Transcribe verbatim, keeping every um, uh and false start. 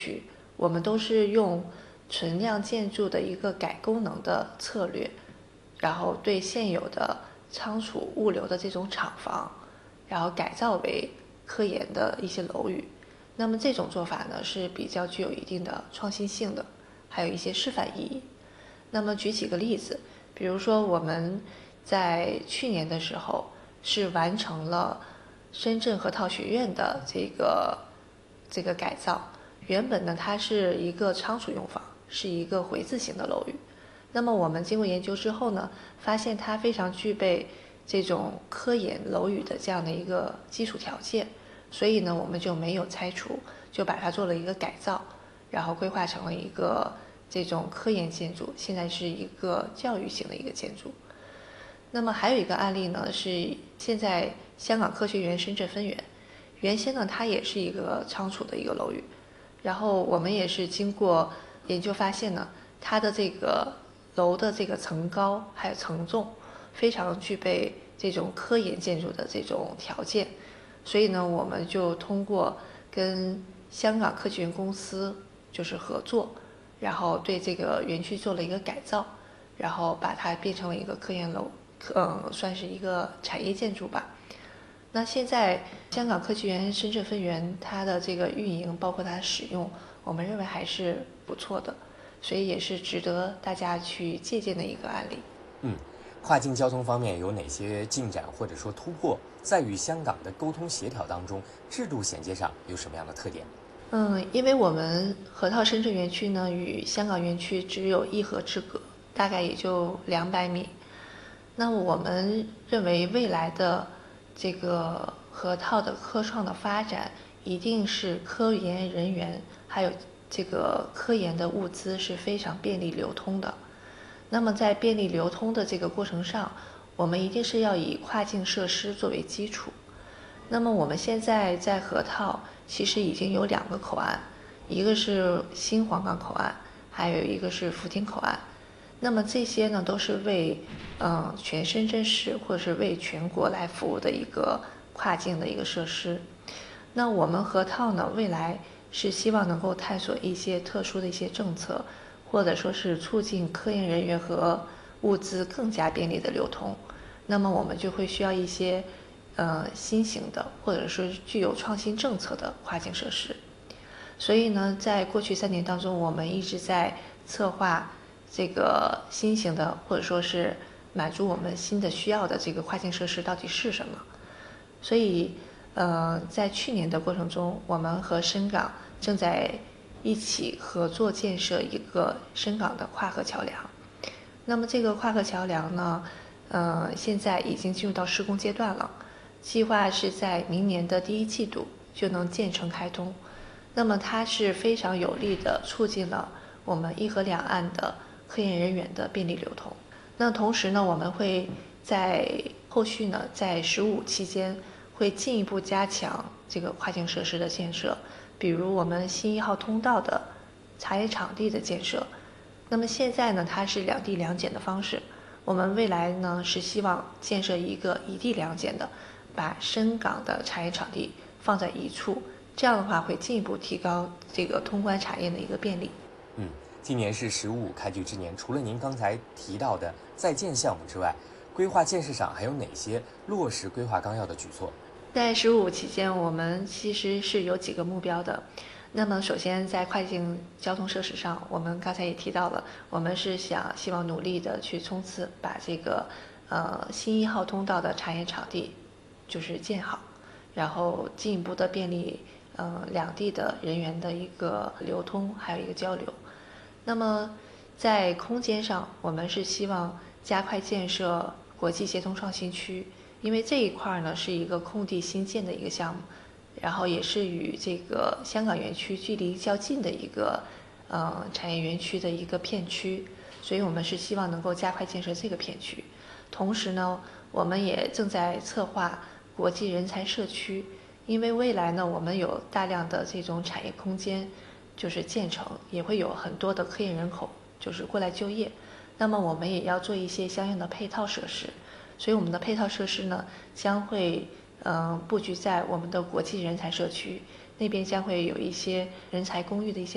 我们都是用存量建筑的一个改功能的策略，然后对现有的仓储物流的这种厂房，然后改造为科研的一些楼宇。那么这种做法呢是比较具有一定的创新性的，还有一些示范意义。那么举几个例子，比如说我们在去年的时候是完成了深圳河套学院的这个这个改造。原本呢，它是一个仓储用房，是一个回字形的楼宇。那么我们经过研究之后呢，发现它非常具备这种科研楼宇的这样的一个基础条件，所以呢，我们就没有拆除，就把它做了一个改造，然后规划成了一个这种科研建筑，现在是一个教育型的一个建筑。那么还有一个案例呢，是现在香港科学园深圳分园，原先呢它也是一个仓储的一个楼宇。然后我们也是经过研究发现呢，它的这个楼的这个层高还有承重，非常具备这种科研建筑的这种条件，所以呢，我们就通过跟香港科学园公司就是合作，然后对这个园区做了一个改造，然后把它变成了一个科研楼，嗯，算是一个产业建筑吧。那现在香港科技园深圳分园它的这个运营，包括它的使用，我们认为还是不错的，所以也是值得大家去借鉴的一个案例。 嗯，跨境交通方面有哪些进展或者说突破？在与香港的沟通协调当中，制度衔接上有什么样的特点？ 嗯，因为我们河套深圳园区呢与香港园区只有一河之隔，大概也就两百米。那我们认为未来的这个河套的科创的发展，一定是科研人员还有这个科研的物资是非常便利流通的。那么在便利流通的这个过程上，我们一定是要以跨境设施作为基础。那么我们现在在河套其实已经有两个口岸，一个是新皇岗口岸，还有一个是福田口岸。那么这些呢，都是为嗯全深圳市或者是为全国来服务的一个跨境的一个设施。那我们河套呢，未来是希望能够探索一些特殊的一些政策，或者说是促进科研人员和物资更加便利的流通。那么我们就会需要一些呃新型的，或者是具有创新政策的跨境设施。所以呢，在过去三年当中，我们一直在策划这个新型的，或者说是满足我们新的需要的这个跨境设施到底是什么。所以，呃，在去年的过程中，我们和深港正在一起合作建设一个深港的跨河桥梁。那么这个跨河桥梁呢，呃，现在已经进入到施工阶段了，计划是在明年的第一季度就能建成开通。那么它是非常有力的促进了我们一河两岸的科研人员的便利流通。那同时呢，我们会在后续呢，在“十五”期间会进一步加强这个跨境设施的建设，比如我们新一号通道的茶叶场地的建设。那么现在呢，它是两地两检的方式，我们未来呢是希望建设一个一地两检的，把深港的茶叶场地放在一处。这样的话会进一步提高这个通关茶叶的一个便利。 嗯，今年是“十五”开局之年，除了您刚才提到的在建项目之外，规划建设上还有哪些落实规划纲要的举措？ 在“十五”期间，我们其实是有几个目标的。那么，首先在跨境交通设施上，我们刚才也提到了，我们是想希望努力的去冲刺，把这个呃新一号通道的茶叶场地就是建好，然后进一步的便利呃两地的人员的一个流通，还有一个交流。那么在空间上，我们是希望加快建设国际协同创新区，因为这一块呢是一个空地新建的一个项目，然后也是与这个香港园区距离较近的一个呃产业园区的一个片区，所以我们是希望能够加快建设这个片区。同时呢，我们也正在策划国际人才社区，因为未来呢，我们有大量的这种产业空间，就是建成，也会有很多的科研人口，就是过来就业。那么我们也要做一些相应的配套设施，所以我们的配套设施呢，将会嗯、呃布局在我们的国际人才社区那边，将会有一些人才公寓的一些。